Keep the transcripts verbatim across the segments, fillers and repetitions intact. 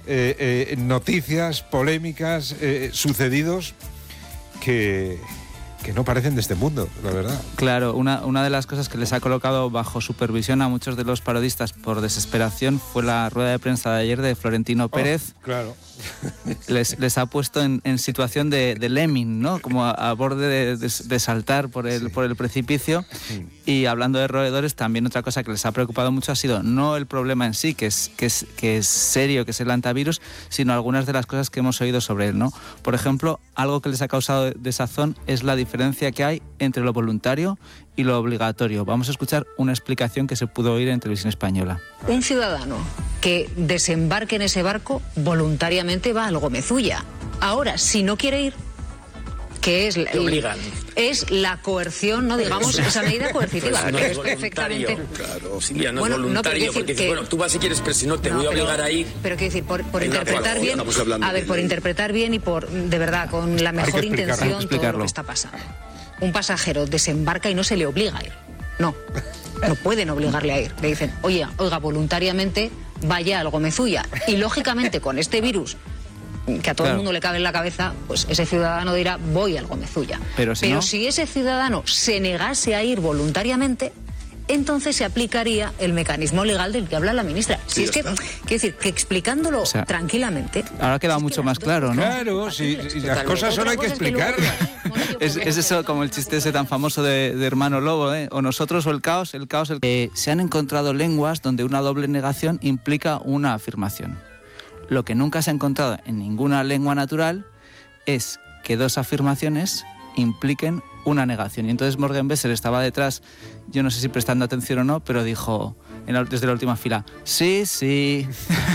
eh, eh, noticias, polémicas, eh, sucedidos que... que no parecen de este mundo, la verdad. Claro, una, una de las cosas que les ha colocado bajo supervisión a muchos de los parodistas por desesperación fue la rueda de prensa de ayer de Florentino Pérez. Oh, claro. Les, les ha puesto en, en situación de, de lemming, ¿no? Como a, a borde de, de, de saltar por el, sí. por el precipicio. Sí. Y hablando de roedores, también otra cosa que les ha preocupado mucho ha sido no el problema en sí, que es, que es, que es serio, que es el hantavirus, sino algunas de las cosas que hemos oído sobre él, ¿no? Por ejemplo, algo que les ha causado desazón es la diferencia que hay entre lo voluntario y lo obligatorio. Vamos a escuchar una explicación que se pudo oír en Televisión Española. Un ciudadano que desembarque en ese barco voluntariamente va al Gomezulla. Ahora, si no quiere ir, que es, te obligan. Es la coerción, no digamos, esa medida coercitiva, pues no que es, es perfectamente... Claro, Silvia, no bueno, es voluntario, no, porque dices, que... bueno, tú vas si quieres, pero si no te no, voy a pero, obligar a ir... Pero quiero decir, por, por interpretar bien, a ver, por interpretar bien y por, de verdad, con la mejor intención todo lo que está pasando. Un pasajero desembarca y no se le obliga a ir, no, no pueden obligarle a ir, le dicen, oye, oiga, voluntariamente vaya al Gomezulla, y lógicamente con este virus que a todo claro. el mundo le cabe en la cabeza, pues ese ciudadano dirá, voy al Gomezulla. Pero, si, Pero no... si ese ciudadano se negase a ir voluntariamente, entonces se aplicaría el mecanismo legal del que habla la ministra. Si sí, es que, quiero decir, que explicándolo o sea, tranquilamente... Ahora queda mucho más claro, ¿no? Claro, si, si las cosas solo hay que explicarlas. Es, es eso como el chiste ese tan famoso de, de Hermano Lobo, ¿eh? O nosotros o el caos, el caos... El... Eh, se han encontrado lenguas donde una doble negación implica una afirmación. Lo que nunca se ha encontrado en ninguna lengua natural es que dos afirmaciones impliquen una negación. Y entonces Morgan Bessel estaba detrás, yo no sé si prestando atención o no, pero dijo en la, desde la última fila, sí, sí.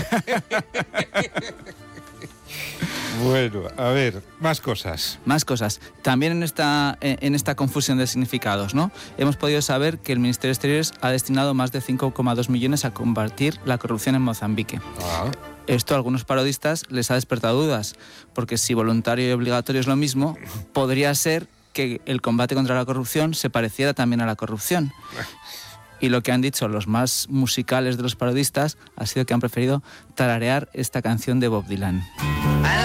Bueno, a ver, más cosas. Más cosas. También en esta, en esta confusión de significados, ¿no? Hemos podido saber que el Ministerio de Exteriores ha destinado más de cinco coma dos millones a combatir la corrupción en Mozambique. Ah. Esto a algunos parodistas les ha despertado dudas, porque si voluntario y obligatorio es lo mismo, podría ser que el combate contra la corrupción se pareciera también a la corrupción. Y lo que han dicho los más musicales de los parodistas ha sido que han preferido tararear esta canción de Bob Dylan.